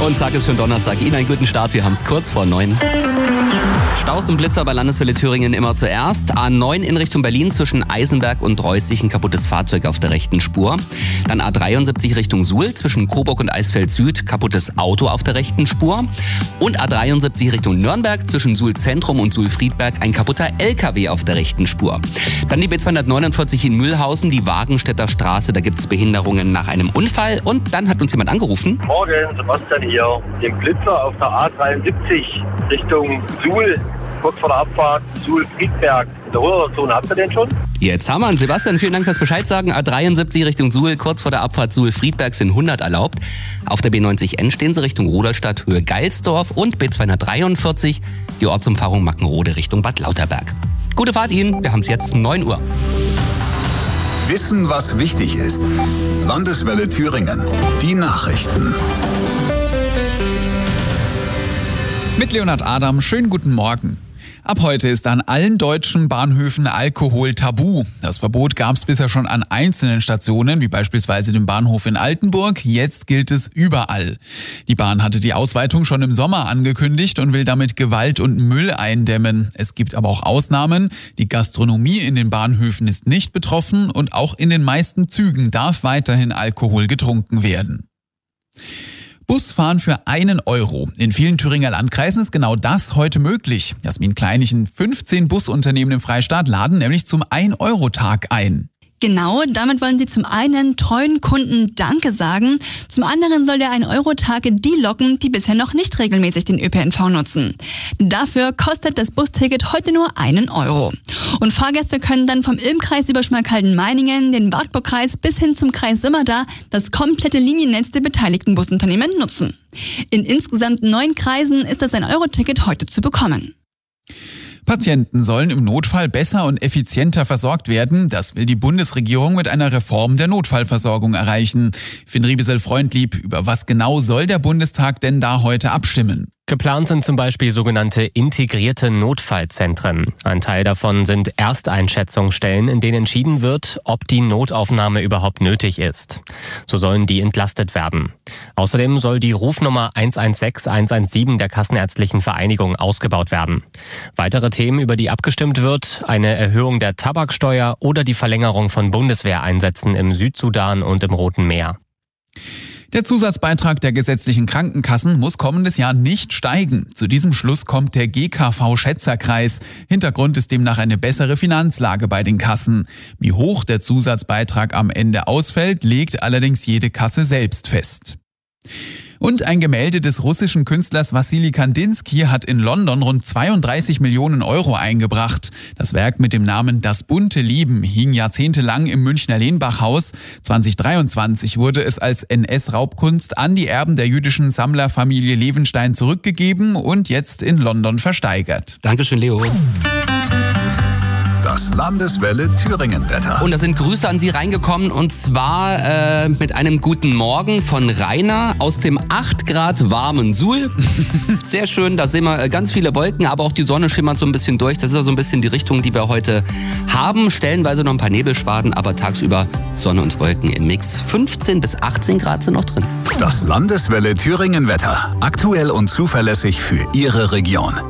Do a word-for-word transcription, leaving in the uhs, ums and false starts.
Und sag es schon Donnerstag. Ihnen einen guten Start. Wir haben es kurz vor neun. Staus und Blitzer bei Landeswelle Thüringen immer zuerst. A neun in Richtung Berlin zwischen Eisenberg und Reußig ein kaputtes Fahrzeug auf der rechten Spur. Dann A dreiundsiebzig Richtung Suhl zwischen Coburg und Eisfeld Süd kaputtes Auto auf der rechten Spur. Und A dreiundsiebzig Richtung Nürnberg zwischen Suhl Zentrum und Suhl Friedberg ein kaputter L K W auf der rechten Spur. Dann die B zweihundertneunundvierzig in Mühlhausen, die Wagenstädter Straße, da gibt es Behinderungen nach einem Unfall. Und dann hat uns jemand angerufen. Morgen, Sebastian hier. Den Blitzer auf der A dreiundsiebzig Richtung Suhl, kurz vor der Abfahrt Suhl-Friedberg. In der hunderter-Zone, habt ihr den schon? Jetzt haben wir ihn. Sebastian, vielen Dank fürs Bescheid sagen. A dreiundsiebzig Richtung Suhl, kurz vor der Abfahrt Suhl-Friedberg sind hundert erlaubt. Auf der B neunzig N stehen sie Richtung Rudolstadt, Höhe Geilsdorf und B zweihundertdreiundvierzig, die Ortsumfahrung Mackenrode Richtung Bad Lauterberg. Gute Fahrt Ihnen, wir haben es jetzt neun Uhr. Wissen, was wichtig ist. Landeswelle Thüringen. Die Nachrichten. Mit Leonhard Adam, schönen guten Morgen. Ab heute ist an allen deutschen Bahnhöfen Alkohol tabu. Das Verbot gab es bisher schon an einzelnen Stationen, wie beispielsweise dem Bahnhof in Altenburg. Jetzt gilt es überall. Die Bahn hatte die Ausweitung schon im Sommer angekündigt und will damit Gewalt und Müll eindämmen. Es gibt aber auch Ausnahmen. Die Gastronomie in den Bahnhöfen ist nicht betroffen und auch in den meisten Zügen darf weiterhin Alkohol getrunken werden. Busfahren für einen Euro. In vielen Thüringer Landkreisen ist genau das heute möglich. Jasmin Kleinichen, fünfzehn Busunternehmen im Freistaat laden nämlich zum ein Euro Tag ein. Genau, damit wollen sie zum einen treuen Kunden Danke sagen, zum anderen soll der ein Euro Tag die locken, die bisher noch nicht regelmäßig den Ö P N V nutzen. Dafür kostet das Busticket heute nur einen Euro. Und Fahrgäste können dann vom Ilm-Kreis über Schmalkalden-Meiningen, den Wartburg-Kreis bis hin zum Kreis Sömmerda das komplette Liniennetz der beteiligten Busunternehmen nutzen. In insgesamt neun Kreisen ist das ein Euro Ticket heute zu bekommen. Patienten sollen im Notfall besser und effizienter versorgt werden. Das will die Bundesregierung mit einer Reform der Notfallversorgung erreichen. Finn Riebesel-Freundlieb, über was genau soll der Bundestag denn da heute abstimmen? Geplant sind zum Beispiel sogenannte integrierte Notfallzentren. Ein Teil davon sind Ersteinschätzungsstellen, in denen entschieden wird, ob die Notaufnahme überhaupt nötig ist. So sollen die entlastet werden. Außerdem soll die Rufnummer eins eins sechs eins eins sieben der Kassenärztlichen Vereinigung ausgebaut werden. Weitere Themen, über die abgestimmt wird, eine Erhöhung der Tabaksteuer oder die Verlängerung von Bundeswehreinsätzen im Südsudan und im Roten Meer. Der Zusatzbeitrag der gesetzlichen Krankenkassen muss kommendes Jahr nicht steigen. Zu diesem Schluss kommt der G K V-Schätzerkreis. Hintergrund ist demnach eine bessere Finanzlage bei den Kassen. Wie hoch der Zusatzbeitrag am Ende ausfällt, legt allerdings jede Kasse selbst fest. Und ein Gemälde des russischen Künstlers Wassili Kandinsky hat in London rund zweiunddreißig Millionen Euro eingebracht. Das Werk mit dem Namen Das bunte Lieben hing jahrzehntelang im Münchner Lehnbachhaus. zwanzig dreiundzwanzig wurde es als N S-Raubkunst an die Erben der jüdischen Sammlerfamilie Levenstein zurückgegeben und jetzt in London versteigert. Dankeschön, Leo. Das Landeswelle Thüringen-Wetter. Und da sind Grüße an Sie reingekommen und zwar äh, mit einem guten Morgen von Rainer aus dem acht Grad warmen Suhl. Sehr schön, da sehen wir ganz viele Wolken, aber auch die Sonne schimmert so ein bisschen durch. Das ist ja so ein bisschen die Richtung, die wir heute haben. Stellenweise noch ein paar Nebelschwaden, aber tagsüber Sonne und Wolken im Mix. fünfzehn bis achtzehn Grad sind noch drin. Das Landeswelle Thüringen-Wetter. Aktuell und zuverlässig für Ihre Region.